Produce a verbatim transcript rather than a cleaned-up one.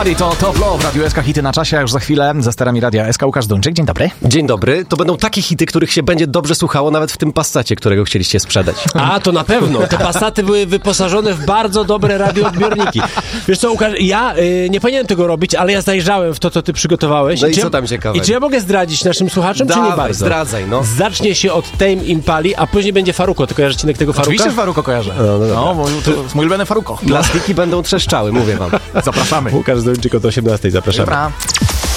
Nobody to Top Love, Radio S K, hity na czasie, a już za chwilę za sterami Radia S K Łukasz Duńczyk. Dzień dobry. Dzień dobry. To będą takie hity, których się będzie dobrze słuchało nawet w tym Passacie, którego chcieliście sprzedać. A, to na pewno. Te Passaty były wyposażone w bardzo dobre radioodbiorniki. Wiesz co, Łukasz, ja y, nie powinienem tego robić, ale ja zajrzałem w to, co ty przygotowałeś. No i czy co ja, tam ciekawego? I czy ja mogę zdradzić naszym słuchaczom, Dawaj, czy nie bardzo? zdradzaj, no. Zacznie się od Tame Impali, a później będzie Faruko. Ty kojarzysz odcinek tego Faruka? Oczywiście Faruko kojarzę. No, no, no mój, to jest mój ulubiony Faruko. Plastiki będą trzeszczały, mówię wam. Zapraszamy. Łukasz Duńczyk od osiemnastej, zapraszamy. Dobra.